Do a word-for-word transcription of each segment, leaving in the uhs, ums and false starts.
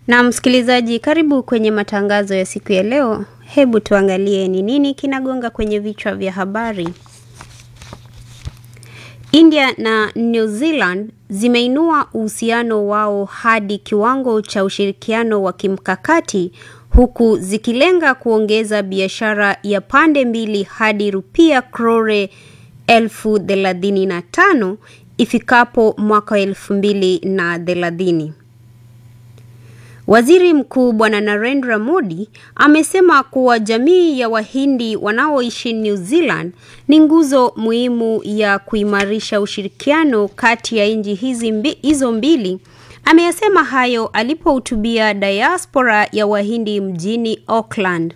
Na msikilizaji, karibu kwenye matangazo ya siku ya leo. Hebu tuangalie ni nini kinagonga kwenye vichwa vya habari. India na New Zealand zimeinua uhusiano wao hadi kiwango cha ushirikiano wa kimkakati, huku zikilenga kuongeza biashara ya pande mbili hadi rupia crore elfu thelathini na tano ifikapo mwaka elfu mbili na thelathini. Waziri Mkuu Bwana Narendra Modi amesema kuwa jamii ya Wahindi wanaoishi New Zealand ni nguzo muhimu ya kuimarisha ushirikiano kati ya nchi hizi mbi, hizo mbili. Ameyasema hayo alipohutubia diaspora ya Wahindi mjini Auckland.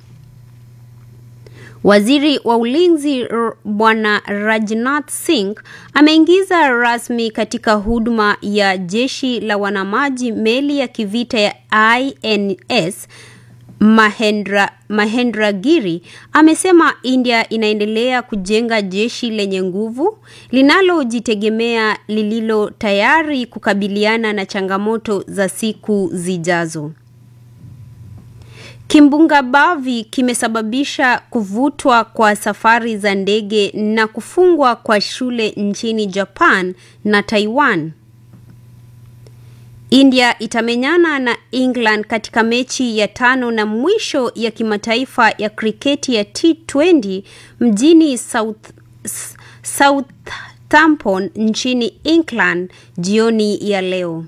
Waziri wa Ulinzi Bwana Rajnath Singh ameingiza rasmi katika huduma ya jeshi la wanamaji meli ya kivita ya I N S Mahendra Mahendragiri. Amesema India inaendelea kujenga jeshi lenye nguvu, linalojitegemea, lililo tayari kukabiliana na changamoto za siku zijazo. Kimbunga Bavi kimesababisha kuvutwa kwa safari za ndege na kufungwa kwa shule nchini Japan na Taiwan. India itamenyana na England katika mechi ya tano na mwisho ya kimataifa ya kriketi ya T twenty mjini South Southampton nchini England jioni ya leo.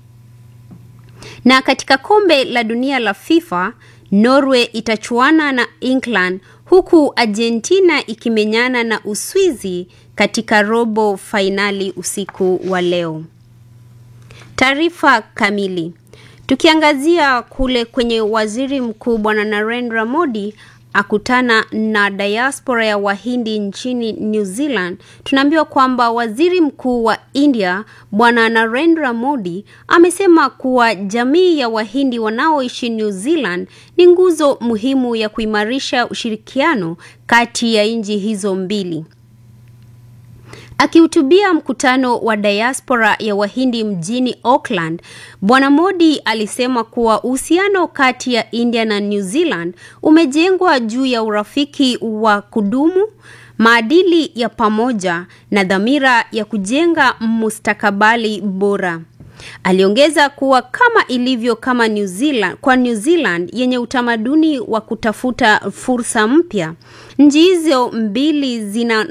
Na katika kombe la dunia la FIFA, Norway itachuana na England, huku Argentina ikimenyana na Uswizi katika robo finali usiku wa leo. Taarifa kamili. Tukiangazia kule kwenye Waziri Mkuu Bwana Narendra Modi akutana na diaspora ya Wahindi nchini New Zealand, tunaambiwa kwamba Waziri Mkuu wa India Bwana Narendra Modi amesema kuwa jamii ya Wahindi wanaoishi New Zealand ni nguzo muhimu ya kuimarisha ushirikiano kati ya nchi hizo mbili. Akihutubia mkutano wa diaspora ya Wahindi mjini Auckland, Bwana Modi alisema kuwa uhusiano kati ya India na New Zealand umejengwa juu ya urafiki wa kudumu, maadili ya pamoja na dhamira ya kujenga mustakabali bora. Aliongeza kuwa kama ilivyo kama New Zealand, kwa New Zealand yenye utamaduni wa kutafuta fursa mpya, nchi hizo mbili zina